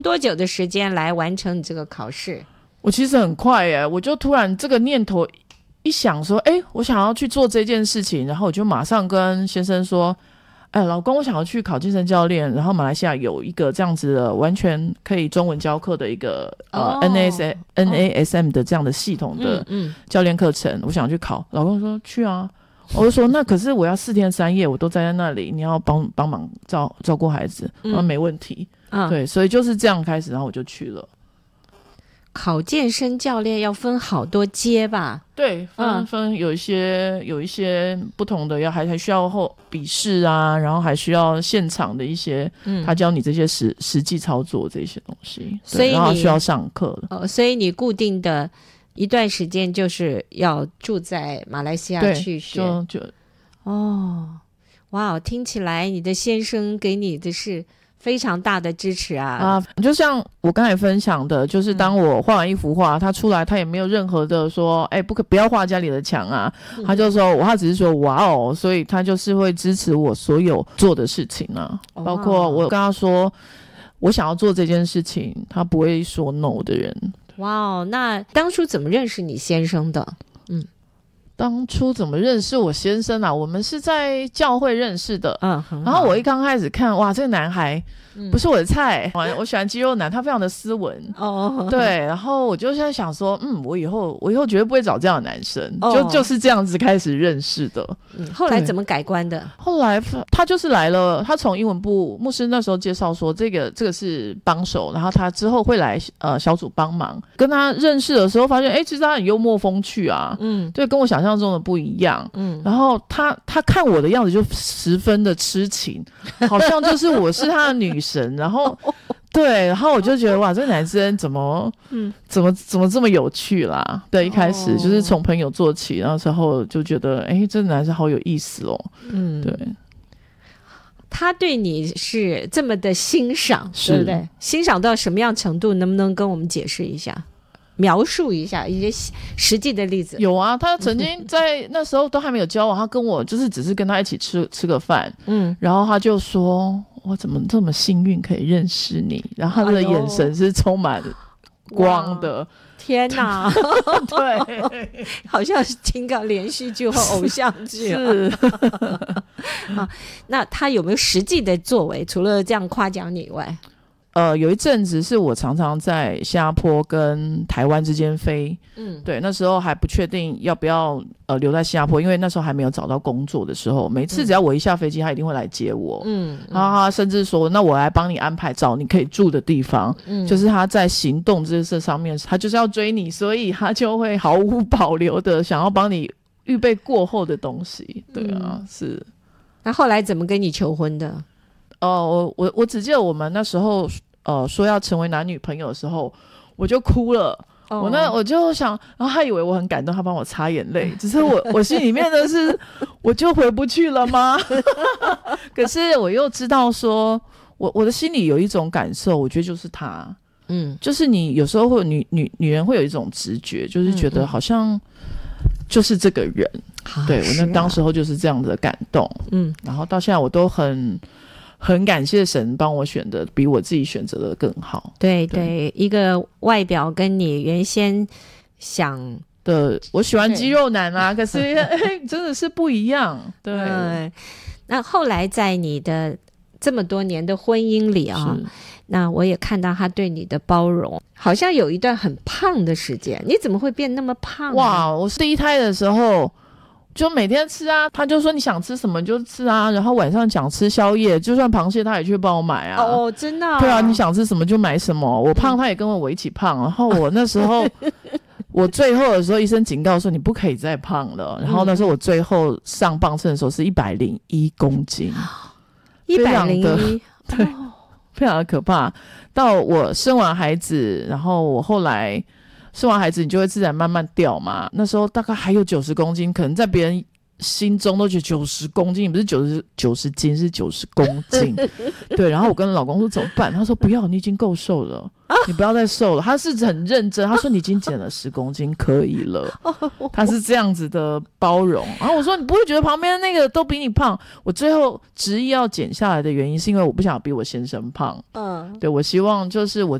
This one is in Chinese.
多久的时间来完成你这个考试？ 我其实很快耶，我就突然这个念头一想说，我想要去做这件事情，然后我就马上跟先生说，老公，我想要去考健身教练，然后马来西亚有一个这样子的完全可以中文教课的一个NASM 的这样的系统的教练课程，我想去考。老公说去啊，我就说那可是我要4天3夜我都待在那里，你要帮忙照顾孩子，没问题。对，所以就是这样开始，然后我就去了。 考健身教练要分好多阶吧？ 对，分有一些不同的，还需要笔试啊，然后还需要现场的一些，他教你这些实际操作这些东西，所以然后需要上课了。 所以你固定的一段时间就是要住在马来西亚去学。哇，听起来你的先生给你的是非常大的支持啊！ 就像我刚才分享的，就是当我画完一幅画，他出来，他也没有任何的说，不要画家里的墙啊，他就说，他只是说哇哦，所以他就是会支持我所有做的事情啊，包括我跟他说我想要做这件事情，他不会说 no 的人。 哇哦，那当初怎么认识你先生的？ 当初怎么认识我先生啊？我们是在教会认识的。然后我一刚开始看，哇，这个男孩不是我的菜，我喜欢肌肉男，他非常的斯文。对，然后我就在想说，我以后绝对不会找这样的男生，就是这样子开始认识的。 后来怎么改观的？ 后来他就是来了，他从英文部牧师那时候介绍说，这个是帮手，然后他之后会来小组帮忙。跟他认识的时候，发现其实他很幽默风趣啊，对，跟我想象中的不一样。然后他看我的样子就十分的痴情，好像就是我是他的女神。然后对，然后我就觉得哇，这个男生怎么这么有趣啦？对，一开始就是从朋友做起，然后之后就觉得这个男生好有意思哦。对。 他对你是这么的欣赏，对不对？欣赏到什么样程度？能不能跟我们解释一下？描述一下一些实际的例子。 有啊，他曾经在那时候都还没有交往，他跟我就是只是跟他一起吃个饭，然后他就说我怎么这么幸运可以认识你，然后他的眼神是充满光的。 天哪对， 好像是听个连续剧或偶像剧是那他有没有实际的作为，除了这样夸奖你以外？ 有一阵子是我常常在新加坡跟台湾之间飞，对，那时候还不确定要不要留在新加坡，因为那时候还没有找到工作的时候，每次只要我一下飞机，他一定会来接我，然后他甚至说，那我来帮你安排找你可以住的地方，就是他在行动这上面，他就是要追你，所以他就会毫无保留的想要帮你预备过后的东西，对啊，是。 那后来怎么跟你求婚的？ 我只记得我们那时候说要成为男女朋友的时候，我就哭了。我就想，然后他以为我很感动，他帮我擦眼泪，只是我心里面的是我就回不去了吗？可是我又知道说我的心里有一种感受，我觉得就是他，就是你有时候会女人会有一种直觉，就是觉得好像就是这个人，对，我那当时候就是这样的感动，然后到现在我都很感谢神帮我选的比我自己选择的更好。 对，一个外表跟你原先想的，我喜欢肌肉男啊，可是真的是不一样。对， 那后来在你的这么多年的婚姻里啊，那我也看到他对你的包容，好像有一段很胖的时间，你怎么会变那么胖？ 哇，我是第一胎的时候就每天吃啊，他就说你想吃什么就吃啊，然后晚上想吃宵夜，就算螃蟹他也去帮我买啊。 真的对啊，你想吃什么就买什么。我胖他也跟我一起胖，然后我那时候我最后的时候医生警告说你不可以再胖了，然后那时候我最后上磅秤的时候是101公斤 ，101， 对，非常的可怕。到我生完孩子，然后我后来生完孩子你就会自然慢慢掉嘛，那时候大概还有90公斤，可能在别人心中都觉得90公斤不是90斤，是90公斤对，然后我跟老公说怎么办，他说不要，你已经够瘦了你不要再瘦了。他是很认真，他说你已经减了10公斤可以了，他是这样子的包容。然后我说你不会觉得旁边那个都比你胖？我最后执意要减下来的原因是因为我不想比我先生胖。对，我希望就是我